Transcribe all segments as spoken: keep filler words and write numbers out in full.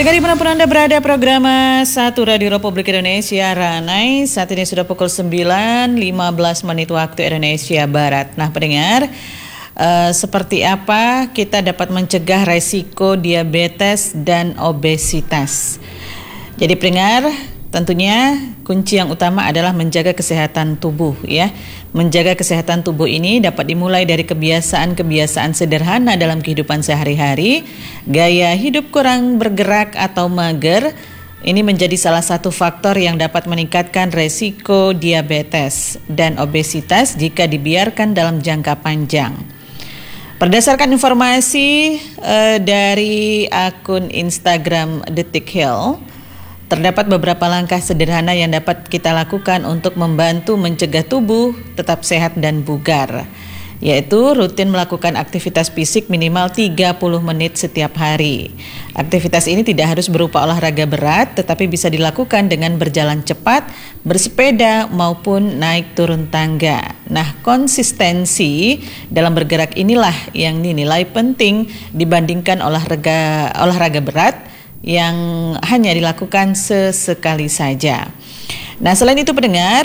Pendengar dimanapun Anda berada, program satu Radio Republik Indonesia Ranai. Saat ini sudah pukul sembilan lima belas menit waktu Indonesia Barat. Nah pendengar, uh, seperti apa kita dapat mencegah resiko diabetes dan obesitas? Jadi pendengar, tentunya kunci yang utama adalah menjaga kesehatan tubuh ya. Menjaga kesehatan tubuh ini dapat dimulai dari kebiasaan-kebiasaan sederhana dalam kehidupan sehari-hari. Gaya hidup kurang bergerak atau mager ini menjadi salah satu faktor yang dapat meningkatkan resiko diabetes dan obesitas jika dibiarkan dalam jangka panjang. Berdasarkan informasi uh, dari akun Instagram Detik Health, terdapat beberapa langkah sederhana yang dapat kita lakukan untuk membantu mencegah tubuh tetap sehat dan bugar, yaitu rutin melakukan aktivitas fisik minimal tiga puluh menit setiap hari. Aktivitas ini tidak harus berupa olahraga berat, tetapi bisa dilakukan dengan berjalan cepat, bersepeda, maupun naik turun tangga. Nah, konsistensi dalam bergerak inilah yang dinilai penting dibandingkan olahraga olahraga berat yang hanya dilakukan sesekali saja. Nah, selain itu pendengar,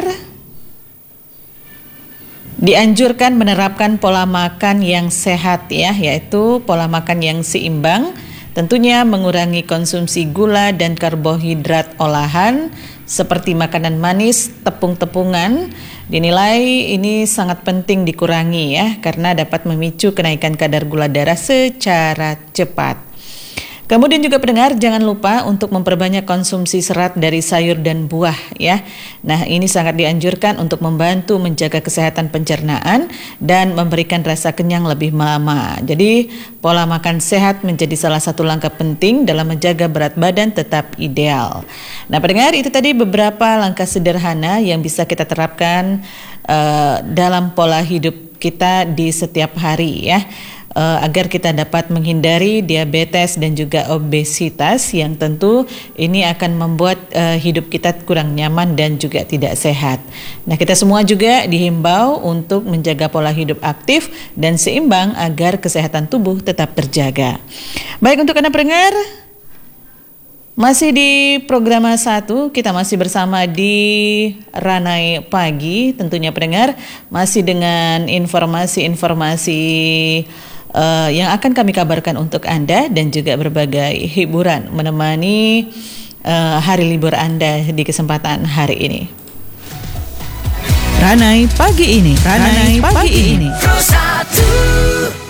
dianjurkan menerapkan pola makan yang sehat ya, yaitu pola makan yang seimbang, tentunya mengurangi konsumsi gula dan karbohidrat olahan seperti makanan manis, tepung-tepungan. Dinilai ini sangat penting dikurangi ya, karena dapat memicu kenaikan kadar gula darah secara cepat. Kemudian juga pendengar, jangan lupa untuk memperbanyak konsumsi serat dari sayur dan buah ya. Nah, ini sangat dianjurkan untuk membantu menjaga kesehatan pencernaan dan memberikan rasa kenyang lebih lama. Jadi, pola makan sehat menjadi salah satu langkah penting dalam menjaga berat badan tetap ideal. Nah, pendengar, itu tadi beberapa langkah sederhana yang bisa kita terapkan uh, dalam pola hidup kita di setiap hari ya. Uh, agar kita dapat menghindari diabetes dan juga obesitas yang tentu ini akan membuat uh, hidup kita kurang nyaman dan juga tidak sehat. Nah, kita semua juga dihimbau untuk menjaga pola hidup aktif dan seimbang agar kesehatan tubuh tetap terjaga. Baik, untuk Anda pendengar, masih di program satu, kita masih bersama di Ranai Pagi, tentunya pendengar, masih dengan informasi-informasi Uh, yang akan kami kabarkan untuk Anda dan juga berbagai hiburan menemani uh, hari libur Anda di kesempatan hari ini. Ranai Pagi ini, Ranai, Ranai Pagi, Pagi ini. ini.